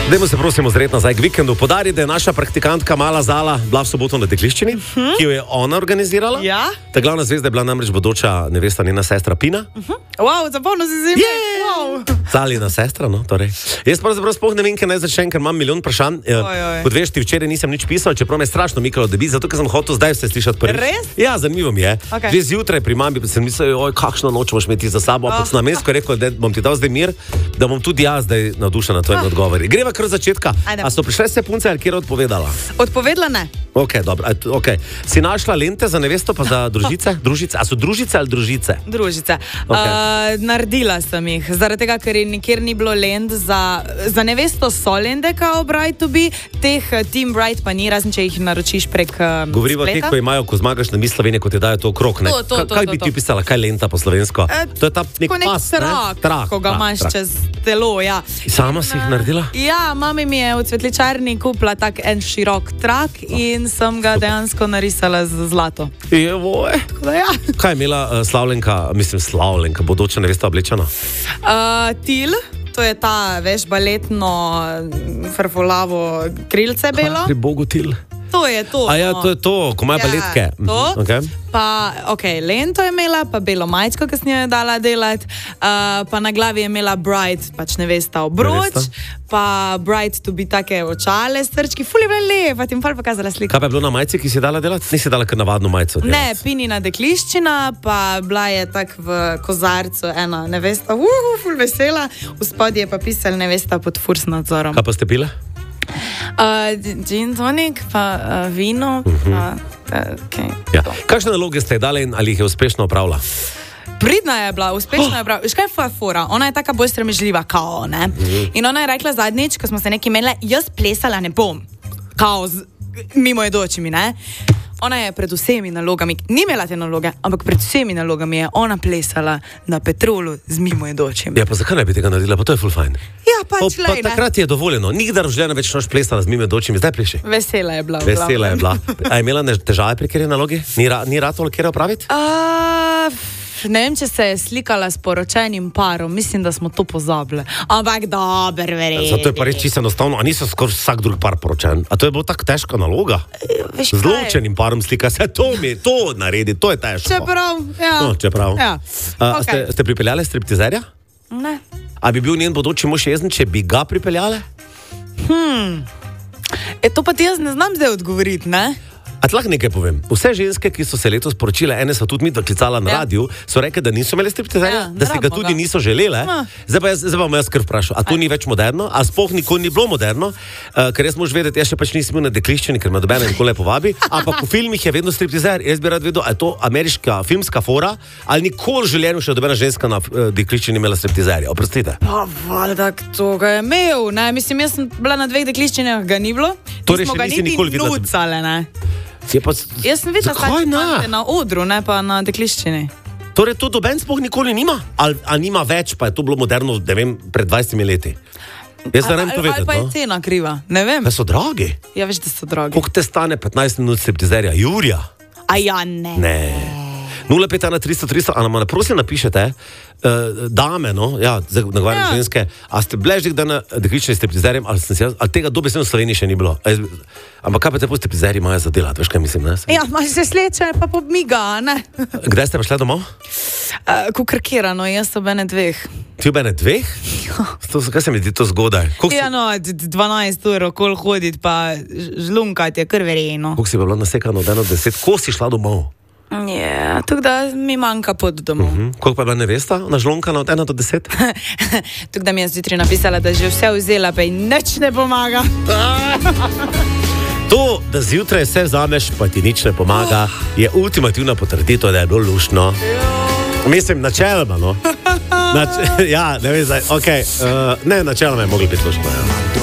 Dajmo se prosim ozreti nazaj k vikendu. Podari, da je naša praktikantka Mala Zala bila v soboto na dekliščini, ki jo je ona organizirala. Ja. Ta glavna zvezda je bila namreč bodoča nevesta, njena sestra Pina. Wow, zapomnil si zime. Wow. Zalina sestra, no, torej. Jaz pravzaprav sploh ne vem, kaj naj začnem, ker imam milijon vprašanj. Kot veš, ti včeraj nisem nič pisal, čeprav me je strašno mikalo, da bi, zato ker sem hotel zdaj vse slišati prvič. Res? Ja, zanimivo mi je. Okay. Že zjutraj pri mami sem mislil, oj, kakšno noč boš imeti za sabo, ampak sem namensko rekel, da bom ti dal zdaj mir, da bom tudi jaz zdaj navdušen na tvojim odgovori. Greva kar od začetka. A so prišle vse punce ali kjer odpovedala? Odpovedala ne. Ok, dobro. Okay. Si našla lente za nevesto pa za družice? A so družice ali družice? Družice. Okay. Naredila sem jih, zaradi tega, ker nikjer ni bilo lent za nevesto so lente kao Bride to be, teh Team Bride pa ni, razen če jih naročiš prek Govorivo spleta. Govorivo ko imajo, ko zmagaš na Miss Slovenije, ko ti dajo to okrog, ne? Kaj bi ti pisala, kaj lenta po slovensko? To je ta nek pas, trak, ko ga imaš čez telo, ja. Sama si jih naredila? Ja, mami mi je v cvetličarni kupila tak en širok trak in sem ga dejansko narisala z zlato. Jevoj. Ja. Kaj je imela Slavlenka, bodoča nevesta oblečena? Til, to je ta, veš, baletno frfolavo krilce belo. Pri Bogu Til. To je to. A ja, to je to, ko imajo baletke. To. Okay. Pa, lento je imela, pa belo majčko, ki sem jo dala delati, pa na glavi je imela Bride, pač nevesta obroč, pa Bride to be take očale, srčki, ful je bila lepa, ti bom pokazala sliko. Kaj pa je bilo na majci, ki si dala delati? Nisi dala kar navadno majco delati? Ne, Pinina dekliščina, pa bila je tak v kozarcu ena nevesta, ful vesela, v spodje je pa pisala nevesta pod furs nadzorom. Kaj pa ste pile? Gin tonic, pa vino, pa okay. Ja. Kakšne naloge ste ji dali in ali jih je uspešno opravila? Pridna je bila, uspešno je opravila. Veš kaj je fora? Ona je taka bolj stremežljiva, kao, ne? In ona je rekla zadnjič, ko smo se nekaj imeli, jaz plesala ne bom, kao, mimo jedočimi, ne? Ona je pred vsemi nalogami, ni imela te naloge, ampak pred vsemi nalogami je ona plesala na Petrolu z mimo jedočimi. Ja, pa zakaj ne bi tega naredila? Pa to je ful fajn. Ja, pač pa takrat je dovoljeno. Nikdar v življenju več noč plesala z mimo jedočimi, zdaj pleši. Vesela je bila. Vesela je bila. A je imela težave pri kjeri nalogi? Ni ratolo kjeri opraviti? Ne vem, če se je slikala s poročenim parom, mislim, da smo to pozabili. Ampak dober, verjetno. Zato je pa res čisto enostavno, a niso skoraj vsak drug par poročen. A to je bilo tako težka naloga? Z ločenim parom slika se, to naredi, to je težko. Čeprav, ja. No, čeprav. Ja. Okay. Ste pripeljali striptizerja? Ne. A bi bil njen bodoči mož jezen, če bi ga pripeljali? To pa ti jaz ne znam zdaj odgovoriti, ne? A ti lahko nekaj povem? Vse ženske, ki so se letos poročile, ene so tudi mi doklicala na radiju, so rekli, da niso imeli striptizerja, da si ga tudi niso želele. Zdaj pa bom jaz kar vprašal, a to ni več moderno? A sploh nikoli ni bilo moderno? Ker jaz moš vedeti, jaz še pač nisem bil na dekliščini, ker me dobene nikoli ne povabi, ampak v filmih je vedno striptizer. Jaz bi rad vedel, a je to ameriška filmska fora, ali nikoli v življenju še dobena ženska na dekliščini imela striptizerja. Oprostite. Pa valjda, to ga je imel, ne? Mislim, jaz sem bila na 2 dekliščinah, ga ni bilo. Torej še nisi nikoli videla. Nucale, ne? Jaz sem videla na odru, ne pa na dekliščini. Torej to doben sploh nikoli nima? Ali nima več, pa je to bilo moderno, ne vem, pred 20 leti? Jaz ne vem povedati, ali pa je cena kriva, ne vem. Da so dragi? Ja, veš, da so dragi. Koliko te stane 15 minut striptizerja? Jurija? A ja, ne. Ne. 051 300 300, a nam prosim napišete, dame, no, ja, nagovarjam ženske, a ste bile že na deklični striptizerjem, ali tega dobesedno v Sloveniji še ni bilo? Ampak kaj pa te po striptizerji imajo za delati, veš kaj mislim, ne? Ja, imaš se sleče, pa pobmiga, ne? Kdaj ste prišli domov? Kukrkirano, jaz ob ene 2. Ti ob ene 2? Kaj se mi zdi to zgodaj? Ja, no, 12 ur okoli hoditi, pa žlunkati je kar verjetno. Koliko si pa bila nasekana od 1 do 10? Ko si šla domov? Ja, tako da mi manjka pot domov. Koliko pa je bila nevesta nažlonkana od 1 do 10? Tako da mi je zjutraj napisala, da že vse vzela, pa ji nič ne pomaga. To, da zjutraj vse vzameš, pa ti nič ne pomaga, je ultimativna potrditev, da je bilo luštno. Mislim, načeloma, no. Ja, ne vem zdaj, okej. Ne, načeloma je moglo biti luštno, ja.